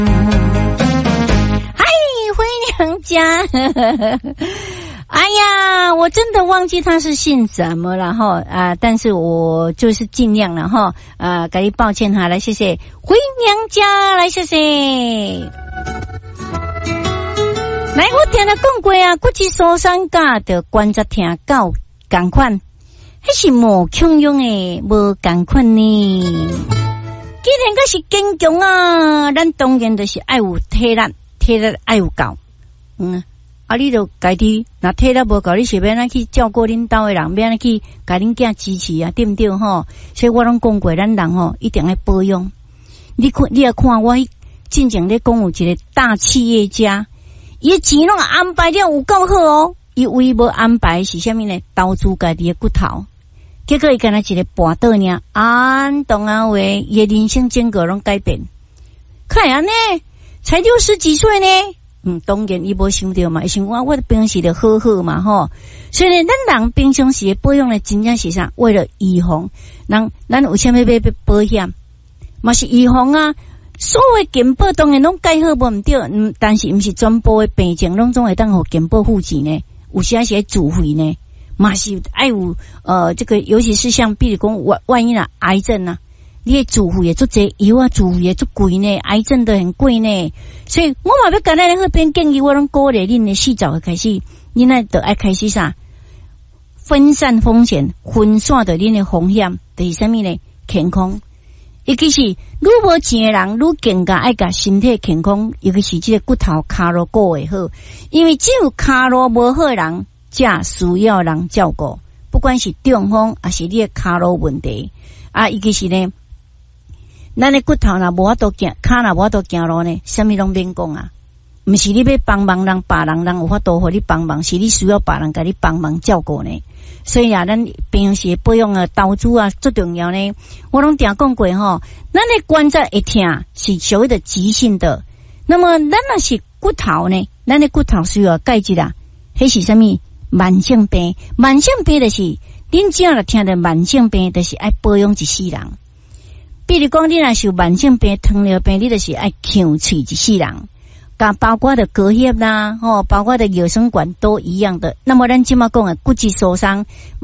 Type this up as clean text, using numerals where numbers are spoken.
嗨，回娘家。哎呀，我真的忘记他是姓什么了哈但是我就是尽量了哈给你抱歉哈，来谢谢回娘家，来谢谢。来，我听了讲过啊，国际所商家的观察听到同款，还是无强用的无同款呢。既然个是坚强啊，咱当然就是爱有体力，体力爱有够。你就家己那体力无够，你是要哪去照顾恁兜的人，要哪去甲恁囝支持啊，对不对吼？所以我拢讲过，咱人吼一定要保养。你也看我进前咧讲有一个大企业家，伊钱拢安排了有够好哦，伊唯一无安排是啥物呢？投资家己的骨头。结果伊干那一个跋倒呢，当啊话，伊的人生整个拢改变。看安尼，才60几岁呢。当然伊无想到嘛，伊想我平时就好好嘛吼。所以呢，咱人平常时保养的真正是啥？为了预防。咱为什么要保险？嘛是预防啊。所谓健保当然拢改好无毋对，但是毋是全部的病症拢总会当互健保付钱呢。有些是自费呢，嘛是爱有这个，尤其是像比如讲万一癌症啊。你的自费也做这药啊，自费也做贵呢，癌症都很贵呢，所以我嘛要跟咱那边建议，我拢鼓励恁的4早开始，恁那就爱开始啥，分散风险，分散着恁的风险，就是啥物呢？健康，尤其是愈无钱的人，愈更加爱甲身体健康，尤其是这个骨头骹路顾会好，因为只有骹路无好的人，才需要人照顾，不管是中风还是你的骹路问题尤其是呢。咱的骨头若无法度行，骹若无法度行路呢，啥物拢免讲啊！毋是你要帮忙人，别人有法度互你帮忙，是你需要别人甲你帮忙照顾呢。所以咱平常时保养投资最重要呢。我拢定讲过吼，咱的关节会痛是所谓的急性的。那么咱若是骨头呢，咱的骨头需要钙质啊，迄是啥物慢性病？慢性病就是恁只要听到慢性病，就是爱保养一世人。比如讲，你若是有慢性病、糖尿病，你就是爱强喙一世人，包括的高血啦，包括的尿酸管都一样的。那么咱即马讲的骨质疏松。